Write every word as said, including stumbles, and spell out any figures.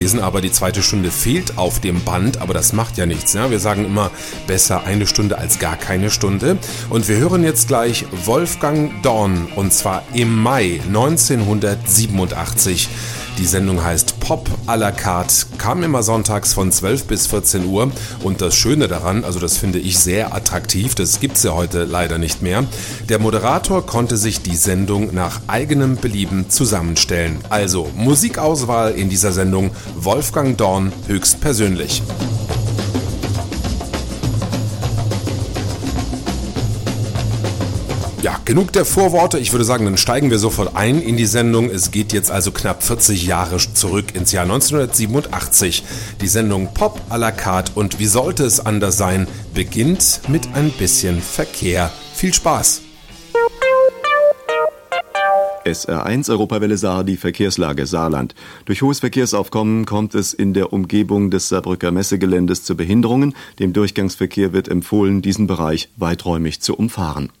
Aber die zweite Stunde fehlt auf dem Band, aber das macht ja nichts. Ja? Wir sagen immer, besser eine Stunde als gar keine Stunde. Und wir hören jetzt gleich Wolfgang Dorn, und zwar im Mai neunzehnhundertsiebenundachtzig. Die Sendung heißt Pop à la carte, kam immer sonntags von zwölf bis vierzehn Uhr. Und das Schöne daran, also das finde ich sehr attraktiv, das gibt's ja heute leider nicht mehr, der Moderator konnte sich die Sendung nach eigenem Belieben zusammenstellen. Also Musikauswahl in dieser Sendung Wolfgang Dorn höchstpersönlich. Ja, genug der Vorworte. Ich würde sagen, dann steigen wir sofort ein in die Sendung. Es geht jetzt also knapp vierzig Jahre zurück ins Jahr neunzehnhundertsiebenundachtzig. Die Sendung Pop à la carte, und wie sollte es anders sein, beginnt mit ein bisschen Verkehr. Viel Spaß! S R eins Europawelle Saar, die Verkehrslage Saarland. Durch hohes Verkehrsaufkommen kommt es in der Umgebung des Saarbrücker Messegeländes zu Behinderungen. Dem Durchgangsverkehr wird empfohlen, diesen Bereich weiträumig zu umfahren.